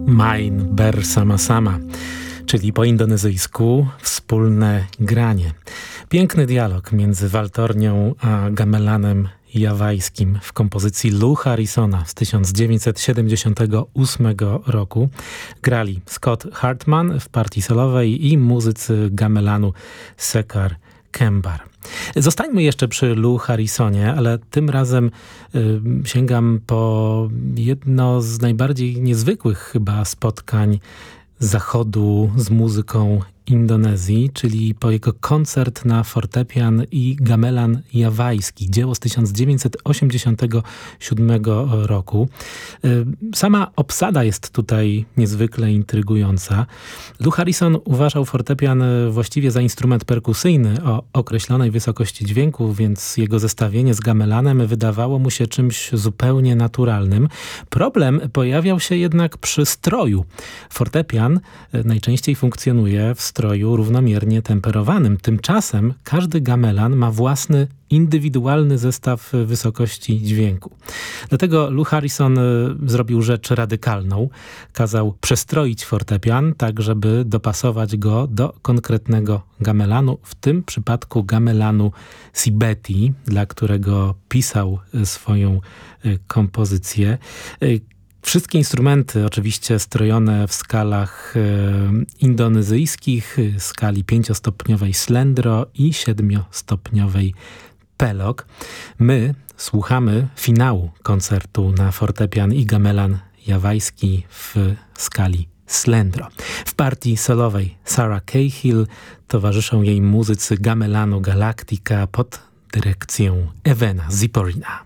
Main bersama sama, czyli po indonezyjsku wspólne granie. Piękny dialog między waltornią a gamelanem jawajskim w kompozycji Lou Harrisona z 1978 roku. Grali Scott Hartman w partii solowej i muzycy gamelanu Sekar Kembar. Zostańmy jeszcze przy Lou Harrisonie, ale tym razem sięgam po jedno z najbardziej niezwykłych chyba spotkań Zachodu z muzyką Indonezji, czyli po jego koncert na fortepian i gamelan jawajski, dzieło z 1987 roku. Sama obsada jest tutaj niezwykle intrygująca. Lou Harrison uważał fortepian właściwie za instrument perkusyjny o określonej wysokości dźwięku, więc jego zestawienie z gamelanem wydawało mu się czymś zupełnie naturalnym. Problem pojawiał się jednak przy stroju. Fortepian najczęściej funkcjonuje w stroju równomiernie temperowanym. Tymczasem każdy gamelan ma własny, indywidualny zestaw wysokości dźwięku. Dlatego Lou Harrison zrobił rzecz radykalną. Kazał przestroić fortepian tak, żeby dopasować go do konkretnego gamelanu, w tym przypadku gamelanu Sibeti, dla którego pisał swoją kompozycję. Wszystkie instrumenty oczywiście strojone w skalach indonezyjskich, skali 5-stopniowej Slendro i 7-stopniowej Pelok. My słuchamy finału koncertu na fortepian i gamelan jawajski w skali Slendro. W partii solowej Sarah Cahill towarzyszą jej muzycy gamelanu Galactica pod dyrekcją Evena Ziporina.